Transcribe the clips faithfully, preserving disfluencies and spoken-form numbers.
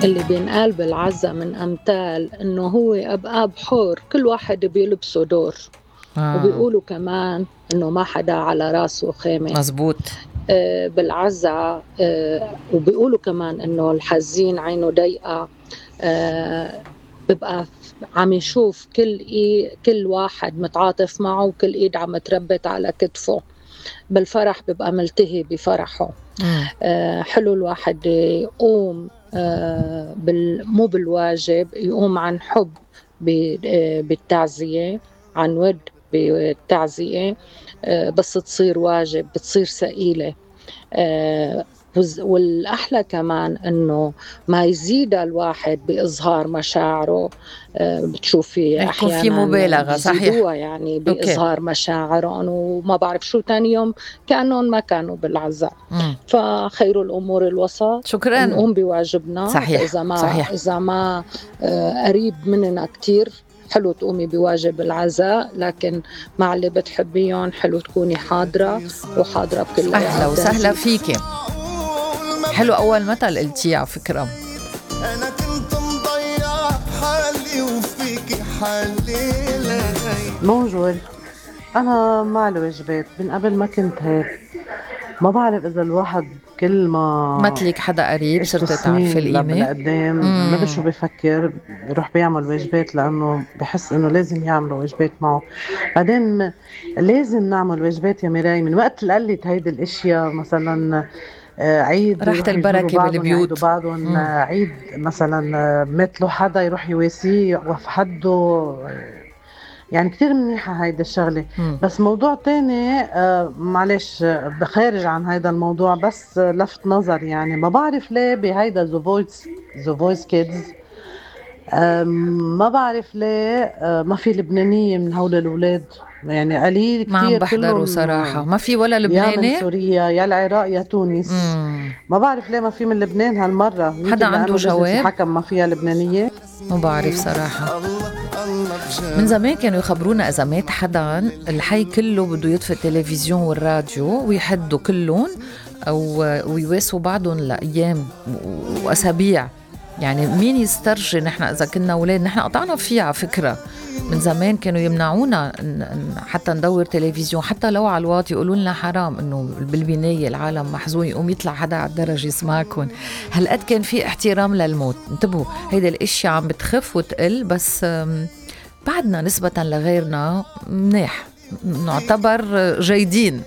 اللي بينقال بالعزة من أمثال إنه هو أبقى بحور كل واحد بيلبسه دور. آه. وبيقولوا كمان إنه ما حدا على راسه خيمة. مزبوط. آه بالعزة. آه وبيقولوا كمان إنه الحزين عينه ضيقة. آه ببقى عم يشوف كل إيه كل واحد متعاطف معه وكل إيد عم تربت على كتفه. بالفرح ببقى ملتهي بفرحه. آه حلو الواحد يقوم آه بال مو بالواجب، يقوم عن حب بالتعزية، عن ود بالتعزية. آه بس تصير واجب بتصير ثقيلة. آه والأحلى كمان إنه ما يزيد الواحد بإظهار مشاعره. آه بتشوفي يكون في أحيانا مبالغة. صحيح. بيزيدوها يعني بإظهار أوكي. مشاعرهم وما بعرف شو تاني يوم كأنهم ما كانوا بالعزاء. فخير الأمور الوسط. شكرا. نقوم بواجبنا. صحيح. إذا ما صحيح. إذا ما آه قريب مننا كتير حلو تقومي بواجب العزاء، لكن مع اللي بتحبيهم حلو تكوني حاضرة وحاضرة بكل أهلا وسهلا فيكي. حلو أول مثل قلتيه على فكرة. أنا كنت مضيع حالي وفيكي حالي لغاية. موجود. أنا مع الواجبات من قبل ما كنت هيك. ما بعرف إذا الواحد كل ما مثلك حدا قريب صرت تعرف القيمة لقدام ما بدي شو بفكر بروح بيعمل واجبات، لأنه بحس إنه لازم يعملوا واجبات معه. بعدين لازم نعمل واجبات يا ميراي من وقت اللي قلت هيدي الأشياء. مثلا عيد رحت البركة بالبيوت بعضهم عيد مثلا مثله حدا يروح يواسيه وفي حده، يعني كتير منيحة هيدا الشغلة. مم. بس موضوع تاني آه معلش بخارج عن هيدا الموضوع، بس لفت نظر يعني ما بعرف ليه بهيدا The Voice The Voice Kids آه ما بعرف ليه آه ما في لبنانية من هول الأولاد، يعني قليل كتير. ما عم بحضروا صراحة. ما في ولا لبناني يا من سوريا يا العراق يا تونس. مم. ما بعرف ليه ما في من لبنان هالمرة. حدا عنده جواب؟ حكم ما فيها لبنانية. ما بعرف صراحة. من زمان كانوا يخبرونا إذا مات حدا الحي كله بده يطفي التلفزيون والراديو ويحدوا كلهم أو ويواسوا بعضهم لأيام وأسابيع. يعني مين يسترجي؟ نحن إذا كنا أولاد نحن قطعنا فيه على فكرة. من زمان كانوا يمنعونا حتى ندور تلفزيون، حتى لو على الواطي يقولوا لنا حرام إنه بالبناية العالم محزون يقوم يطلع حدا على الدرج يسمعكم. هالقد كان في احترام للموت. انتبهوا هيدا الاشياء عم بتخف وتقل، بس بعدنا نسبة لغيرنا منيح، نعتبر جيدين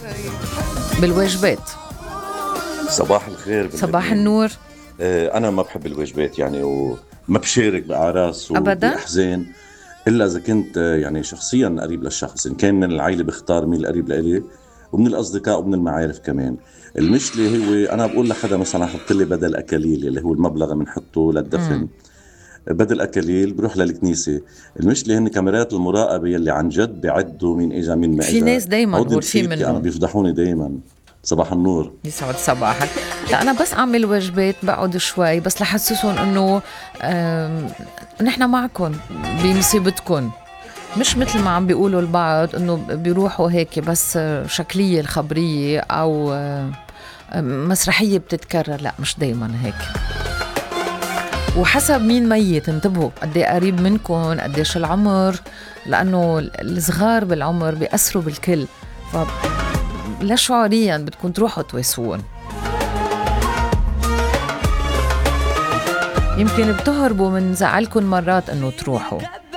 بالواجبات. صباح الخير. صباح النور. أنا ما بحب الواجبات يعني، وما بشارك بأعراس وبأحزان إلا إذا كنت يعني شخصيا قريب للشخص. إن كان من العائلة بختار مين القريب لإلي، ومن الأصدقاء ومن المعارف كمان. المشكلة هو أنا بقول لحدا مثلا حط لي بدل أكاليل اللي هو المبلغ بنحطه للدفن م. بدل أكاليل بروح للكنيسة. المشكلة هن كاميرات المراقبة يلي عن جد بيعدوا مين إجا مين ما إجا. في ناس دايما غرفين منهم. أنا بيفضحوني دايما. صباح النور. يسعد صباحك. لا أنا بس أعمل واجبات بقعد شوي بس لحسسهم إنه نحن معكم بمصيبتكم، مش مثل ما عم بيقولوا البعض إنه بيروحوا هيك بس شكلية الخبرية أو مسرحية بتتكرر. لا مش دايما هيك، وحسب مين ميت. انتبهوا قدي قريب منكم قديش العمر، لأنه الصغار بالعمر بيأثروا بالكل، ف لا شعوريا بدكم تروحوا تواسون. يمكن بتهربوا من زعلكم مرات انه تروحوا.